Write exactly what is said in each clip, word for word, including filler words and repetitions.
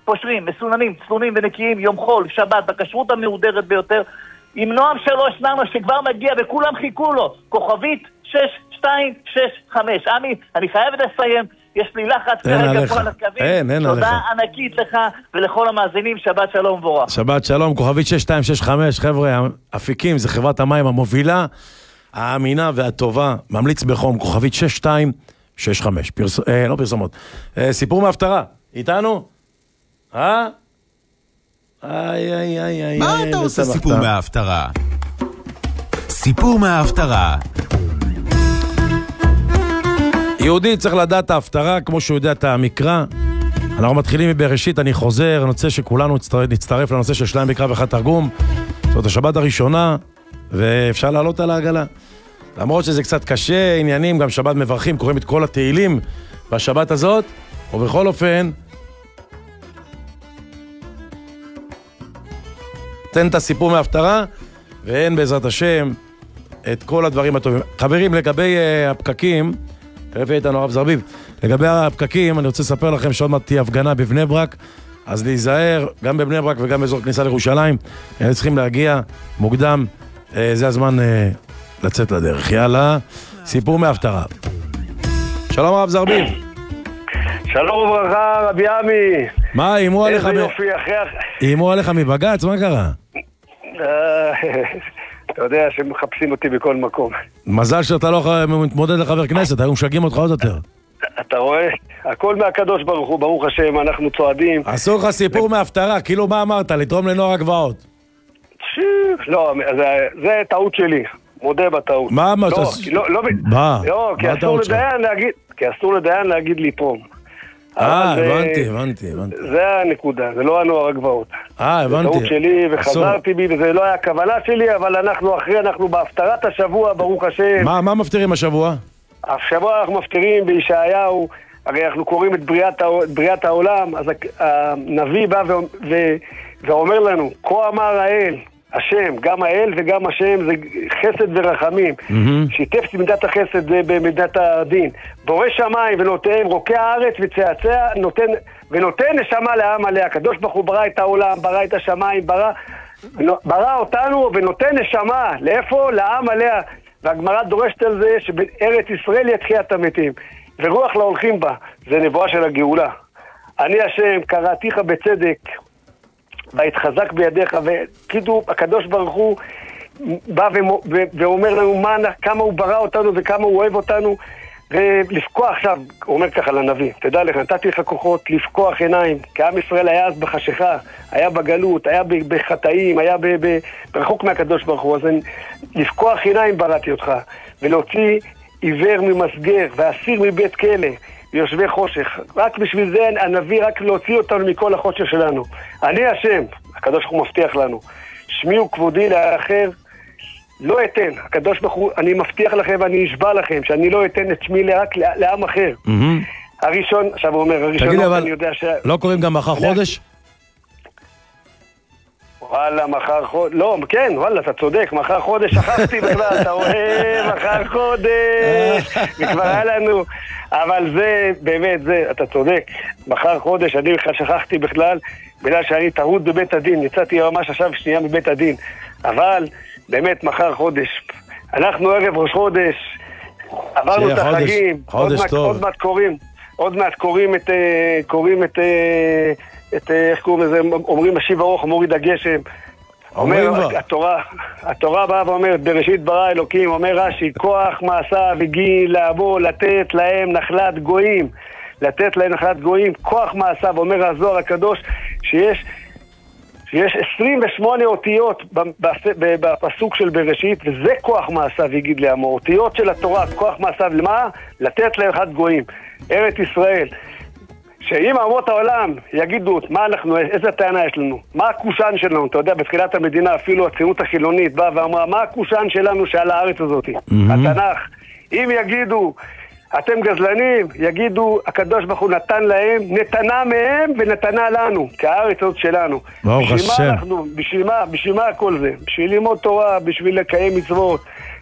פושרים, מסוננים, צלונים ונקיים, יום חול, שבת, בכשרות המהודרת ביותר, עם נועם שלוש נעמה שכבר מגיע וכולם חיכו לו, כוכבית שש שתיים שש חמש. עמי, אני חייב לסיים, יש לי לחץ כרגע פה על הקווים. אין, אין עליך. תודה ענקית לך ולכל המאזינים, שבת שלום ובורח. שבת שלום, כוכבית שש שתיים שש חמש, חבר'ה, אפיקים, זה חברת המים המובילה, האמינה והטובה, ממליץ בחום, כוכבית שש שתיים שש חמש, פרס... אה, לא פרסומות, אה, סיפור מהפטרה, איתנו? אה? איי, איי, איי, איי. מה אתה עושה סיפור מההפטרה? סיפור מההפטרה. יהודי צריך לדעת ההפטרה כמו שהוא יודע את המקרא. אנחנו מתחילים מבראשית, אני חוזר, אני רוצה שכולנו נצטרף לנושא של שניים מקרא ואחד תרגום. זאת השבת הראשונה, ואפשר לעלות על העגלה. למרות שזה קצת קשה, עניינים, גם שבת מברכים, קוראים את כל התהילים בשבת הזאת, ובכל אופן, תן את הסיפור מההפטרה, ואין בעזרת השם את כל הדברים הטובים. חברים, לגבי uh, הפקקים, תראה איתנו הרב זרביב, לגבי הפקקים, אני רוצה לספר לכם שעוד מעט תהיה הפגנה בבני ברק, אז להיזהר, גם בבני ברק וגם באזור כניסה לירושלים, הם צריכים להגיע מוקדם, uh, זה הזמן uh, לצאת לדרך. יאללה, סיפור מההפטרה. שלום הרב זרביב. שלום וברכה, רבי עמי. מה, אימו עליך? איזה יופי, אחרי... אימו עליך מבגץ, מה קרה? אתה יודע שמחפשים אותי בכל מקום. מזל שאתה לא מתמודד לחבר כנסת, היו משגעים אותך עוד יותר. אתה רואה? הכל מהקדוש ברוך הוא, ברוך השם, אנחנו צועדים. אסור לך סיפור מההפטרה, כאילו מה אמרת? לתרום לנוער הגבעות. לא, זה טעות שלי. מודה בטעות. מה אמרת? לא, לא, לא, כי אסור לדיין להגיד, כי אסור לדיין להגיד לתרום. אה, הבנתי, הבנתי, הבנתי. זה הנקודה, זה לא הנוער הגבעות. אה, הבנתי. זה טעות שלי וחזרתי בי, וזה לא היה הכוונה שלי, אבל אנחנו אחרי, אנחנו בהפטרת השבוע, ברוך השם. מה, מה מפטרים השבוע? השבוע אנחנו מפטרים בישעיהו, הרי אנחנו קוראים את בריאת, בריאת העולם, אז הנביא בא ואומר לנו, כה אמר האל, השם, גם האל וגם השם זה חסד ורחמים. Mm-hmm. שיתף מידת החסד זה במידת הדין. בורא שמיים ונותן, רוקע הארץ וצעצע, נותן, ונותן נשמה לעם עליה. הקדוש ברוך הוא ברא את העולם, ברא את השמיים, ברא, ברא אותנו ונותן נשמה. לאיפה? לעם עליה. והגמרא דורשת על זה שבארץ ישראל יתחיית המתים. ורוח להולכים בה. זה נבואה של הגאולה. אני השם, קראתיך בצדק. והתחזק בידיך, וכאילו הקדוש ברוך הוא בא ואומר לנו מה, כמה הוא ברא אותנו וכמה הוא אוהב אותנו, ולפקוח עכשיו, הוא אומר ככה לנביא, תדע לך, נתתי לך כוחות לפקוח עיניים, כי עם ישראל היה אז בחשיכה, היה בגלות, היה בחטאים, היה ברחוק מהקדוש ברוך הוא, אז לפקוח עיניים בראתי אותך, ולהוציא עיוור ממסגר ואסיר מבית כלא, ויושבי חושך. רק בשביל זה הנביא רק להוציא אותנו מכל החושך שלנו. אני השם, הקדוש ברוך הוא מבטיח לנו. שמי וכבודי לאחר לא אתן. הקדוש ברוך הוא, אני מבטיח לכם ואני אשבע לכם שאני לא אתן את שמי רק לעם אחר. הראשון, עכשיו הוא אומר, הראשון, תגיד, אבל ש... לא קוראים גם מחר חודש? וואלה, מחר חודש, לא, כן, וואלה, אתה צודק, מחר חודש שכחתי בכלל, אתה רואה, מחר חודש, וכבר היה לנו, אבל זה, באמת, זה, אתה צודק, מחר חודש, אני בכלל שכחתי בכלל, בגלל שאני טעות בבית הדין, יצאתי ממש עכשיו שנייה מבית הדין, אבל, באמת, מחר חודש, אנחנו ערב ראש חודש, עברנו את החגים, עוד מעט קוראים, עוד מעט קוראים את, קוראים את, את, איך קוראים לזה, אומרים משיב ארוך, מוריד הגשם. אומר, התורה, התורה באה ואומרת, בראשית ברא אלוקים, אומר רש"י, כוח מעשה וגיל לעבור, לתת להם נחלת גויים, לתת להם נחלת גויים, כוח מעשה, ואומר הזוהר הקדוש, שיש, שיש עשרים ושמונה אותיות בפסוק של בראשית, וזה כוח מעשה וגיל לעמו, אותיות של התורה, כוח מעשה, למה? לתת להם נחלת גויים, ארץ ישראל. שאם אומות העולם יגידו מה אנחנו, איזה טענה יש לנו, מה הקושן שלנו, אתה יודע, בתחילת המדינה אפילו הציונות החילונית באה ואמרה, מה הקושן שלנו שעל הארץ הזאת, mm-hmm. התנ"ך, אם יגידו אתם גזלנים, יגידו הקדוש ברוך הוא נתן להם, נתנה מהם ונתנה לנו, כי הארץ הזאת שלנו. ברוך השם. בשביל מה אנחנו, בשביל מה, בשביל מה הכל זה? בשביל ללמוד תורה, בשביל לקיים מצוות,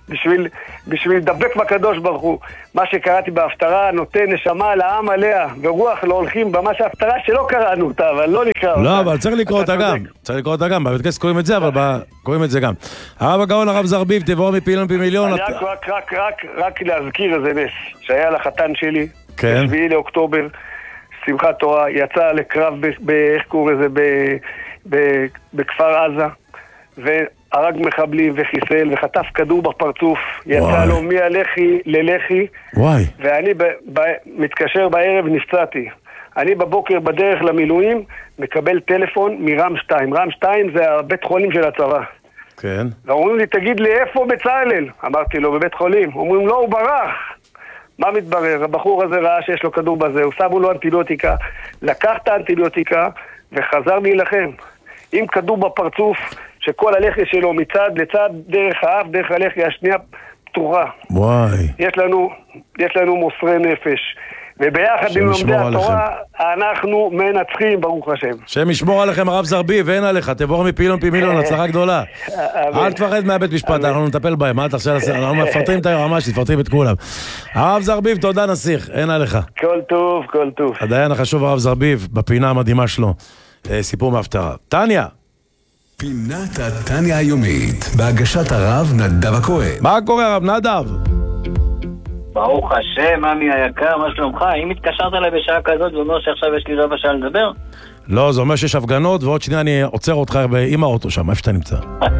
בשביל, בשביל לדבק בקדוש ברוך הוא. מה שקראתי בהפטרה נותן נשמה לעם עליה, ורוח לא הולכים במה שההפטרה שלא קראנו אותה, אבל לא נקרא אותה. לא, אבל צריך לקרוא אותה גם. צריך לקרוא אותה גם. בבית כנסת קוראים את זה, אבל קוראים את זה גם. הרב הגאון, הרב זרביב, תבואו מפעילון פי מיליון. אני רק, רק, רק, רק, רק להזכיר איזה נס, שהיה לחתן שלי, כן. בשביעי לאוקטובר, שמחת תורה, יצא לקרב, איך קורא לזה, בכפר עזה, והרג מחבלים וחיסל וחטף כדור בפרצוף, יצא לו מהלחי ללחי, וואי. ואני ב, ב, מתקשר בערב, נפצעתי. אני בבוקר בדרך למילואים מקבל טלפון מרם שתיים. רם שתיים זה הבית חולים של הצבא. כן. ואומרים לי, תגיד לי, איפה בצלאל? אמרתי לו, בבית חולים. אומרים, לא, הוא ברח. מה מתברר? הבחור הזה ראה שיש לו כדור בזה, הוא שמו לו אנטיביוטיקה, לקח את האנטיביוטיקה וחזר להילחם. עם כדור בפרצוף, שכל הלחי שלו מצד לצד, דרך האף, דרך הלחי השנייה פתוחה. וואי. יש לנו, יש לנו מוסרי נפש. וביחד עם לומדי התורה, אנחנו מנצחים, ברוך השם. שם ישמור עליכם, הרב זרביב, ואין עליך, תבואו מפעילון פי מיליון, הצלחה גדולה. אל תפחד מהבית משפט, אנחנו נטפל בהם, מה אתה עכשיו, אנחנו מפרטים את היועמ"ש, מפרטים את כולם. הרב זרביב, תודה נסיך, אין עליך. כל טוב, כל טוב. הדיין החשוב הרב זרביב, בפינה המדהימה שלו, סיפור מהפטרה. טניה. פינת הטניה היומית, בהגשת הרב נדב הכהן. מה קורה הרב נדב? ברוך השם, עמי היקר, מה שלומך? אם התקשרת אליי בשעה כזאת ואומר שעכשיו יש לי רבע שעה לדבר? לא, זה אומר שיש הפגנות, ועוד שנייה אני עוצר אותך עם האוטו שם, איפה שאתה נמצא?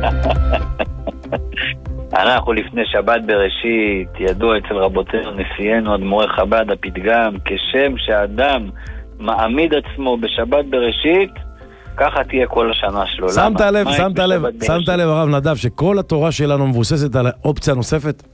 אנחנו לפני שבת בראשית, ידוע אצל רבותינו נשיאנו, אדמו"רי חב"ד, הפתגם, כשם שאדם מעמיד עצמו בשבת בראשית, ככה תהיה כל השנה שלו. שמת לב, שמת לב, שמת לב הרב נדב, שכל התורה שלנו מבוססת על אופציה נוספת?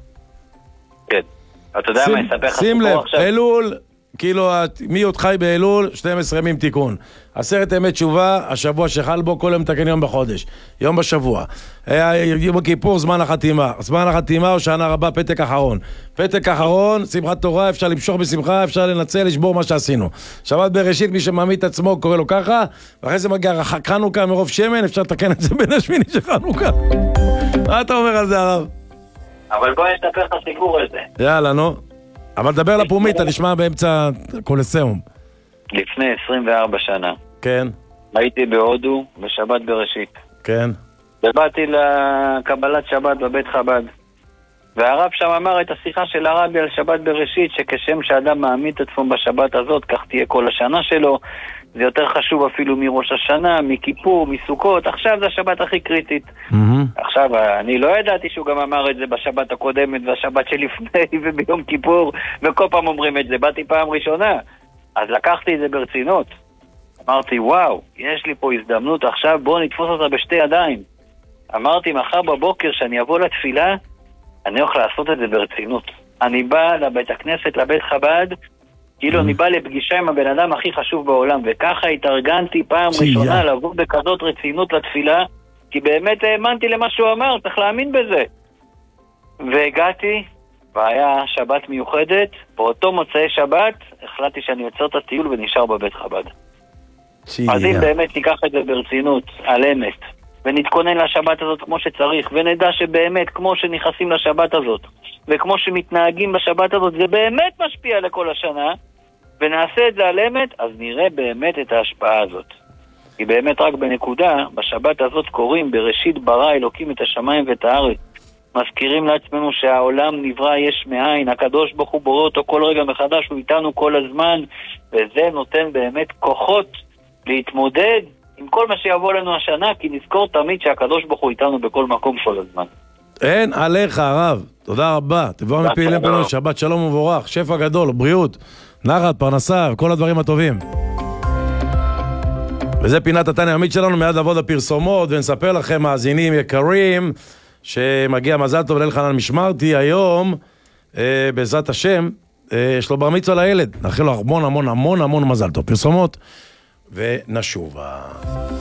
כן. אתה יודע מה, יספר לך שים לב, עכשיו? אלול, כאילו, מי עוד חי באלול, שנים עשר ימים תיקון. עשרת ימי תשובה, השבוע שחל בו, כל יום מתקן יום בחודש. יום בשבוע. יום הכיפור, זמן החתימה. זמן החתימה, הושענא רבה, פתק אחרון. פתק אחרון, שמחת תורה, אפשר למשוך בשמחה, אפשר לנצל, לשבור מה שעשינו. שבת בראשית, מי שמעמיד את עצמו, קורא לו ככה, ואחרי זה מגיע חנוכה מרוב שמן, אפשר לתקן את זה בין השמיני של חנוכה. מה אתה אומר על זה, הרב? אבל בוא נספר לך סיפור על זה. יאללה, נו. אבל דבר לפומית, אתה נשמע באמצע קולסיאום. לפני עשרים וארבע שנה. כן. הייתי בהודו בשבת בראשית. כן. ובאתי לקבלת שבת בבית חב"ד. והרב שם אמר את השיחה של הרבי על שבת בראשית, שכשם שאדם מעמיד את עצמו בשבת הזאת, כך תהיה כל השנה שלו. זה יותר חשוב אפילו מראש השנה, מכיפור, מסוכות. עכשיו זה השבת הכי קריטית. Mm-hmm. עכשיו, אני לא ידעתי שהוא גם אמר את זה בשבת הקודמת והשבת שלפני וביום כיפור, וכל פעם אומרים את זה. באתי פעם ראשונה. אז לקחתי את זה ברצינות. אמרתי, וואו, יש לי פה הזדמנות עכשיו, בואו נתפוס אותה בשתי ידיים. אמרתי, מחר בבוקר שאני אבוא לתפילה, אני הולך לעשות את זה ברצינות. אני בא לבית הכנסת, לבית חב"ד, כאילו אני בא לפגישה עם הבן אדם הכי חשוב בעולם, וככה התארגנתי פעם ראשונה לבוא בכזאת רצינות לתפילה, כי באמת האמנתי למה שהוא אמר, צריך להאמין בזה. והגעתי, והיה שבת מיוחדת, באותו מוצאי שבת, החלטתי שאני יוצר את הטיול ונשאר בבית חב"ד. אז אם באמת ניקח את זה ברצינות, על אמת, ונתכונן לשבת הזאת כמו שצריך, ונדע שבאמת כמו שנכנסים לשבת הזאת, וכמו שמתנהגים בשבת הזאת, זה באמת משפיע לכל השנה, ונעשה את זה על אמת, אז נראה באמת את ההשפעה הזאת. כי באמת רק בנקודה, בשבת הזאת קוראים, בראשית ברא אלוקים את השמיים ואת הארץ. מזכירים לעצמנו שהעולם נברא יש מאין, הקדוש ברוך הוא בורא אותו כל רגע מחדש, הוא איתנו כל הזמן, וזה נותן באמת כוחות להתמודד עם כל מה שיבוא לנו השנה, כי נזכור תמיד שהקדוש ברוך הוא איתנו בכל מקום כל הזמן. אין עליך הרב, תודה רבה. תבואו מפעילים פנו, שבת שלום ומבורך, שפע גדול, בריאות, נחת, פרנסה וכל הדברים הטובים. וזה פינת הטניה היומית שלנו, מיד לעבוד הפרסומות, ונספר לכם מאזינים יקרים, שמגיע מזל טוב לאלחנן משמרתי היום, אה, בעזרת השם, אה, יש לו בר מצווה לילד, נאחל לו המון המון המון המון מזל טוב. פרסומות ונשובה.